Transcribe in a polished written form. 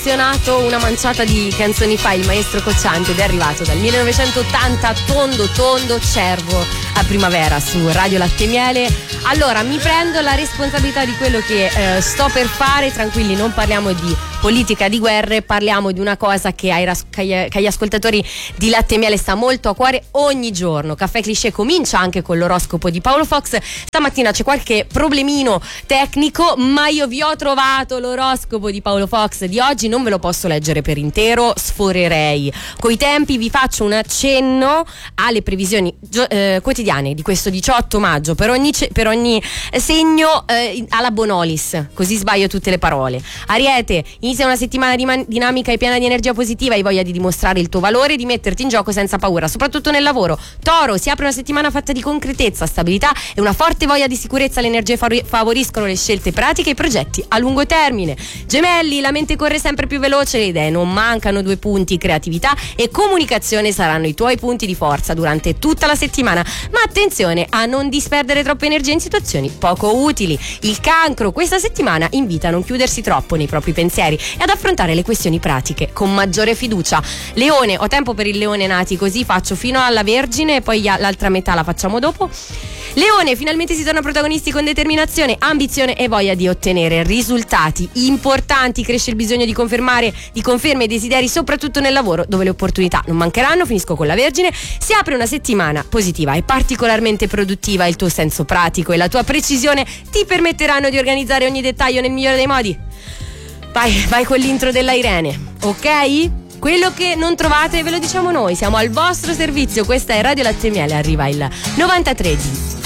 collezionato una manciata di canzoni fa, il maestro Cocciante, ed è arrivato dal 1980 tondo cervo a primavera su Radio Latte e Miele. Allora mi prendo la responsabilità di quello che sto per fare. Tranquilli, non parliamo di politica di guerre, parliamo di una cosa che agli ascoltatori di Latte e Miele sta molto a cuore ogni giorno. Caffè Cliché comincia anche con l'oroscopo di Paolo Fox. Stamattina c'è qualche problemino tecnico, ma io vi ho trovato l'oroscopo di Paolo Fox di oggi. Non ve lo posso leggere per intero, sforerei coi tempi. Vi faccio un accenno alle previsioni quotidiane di questo 18 maggio per ogni segno alla Bonolis, così sbaglio tutte le parole. Ariete, inizia una settimana dinamica e piena di energia positiva. Hai voglia di dimostrare il tuo valore e di metterti in gioco senza paura, soprattutto nel lavoro. Toro, si apre una settimana fatta di concretezza, stabilità e una forte voglia di sicurezza. Le energie favoriscono le scelte pratiche e i progetti a lungo termine. Gemelli, la mente corre sempre più veloce, le idee non mancano. 2 punti, creatività e comunicazione saranno i tuoi punti di forza durante tutta la settimana, ma attenzione a non disperdere troppe energie in situazioni poco utili. Il Cancro, questa settimana invita a non chiudersi troppo nei propri pensieri e ad affrontare le questioni pratiche con maggiore fiducia. Leone, ho tempo per il leone nati così, faccio fino alla Vergine e poi l'altra metà la facciamo dopo. Leone, finalmente si torna protagonisti con determinazione, ambizione e voglia di ottenere risultati importanti. Cresce il bisogno di conferme e desideri, soprattutto nel lavoro, dove le opportunità non mancheranno. Finisco con la Vergine. Si apre una settimana positiva e particolarmente produttiva. Il tuo senso pratico e la tua precisione ti permetteranno di organizzare ogni dettaglio nel migliore dei modi. Vai con l'intro della Irene, ok? Quello che non trovate ve lo diciamo noi, siamo al vostro servizio. Questa è Radio Latte e Miele, arriva il 93G.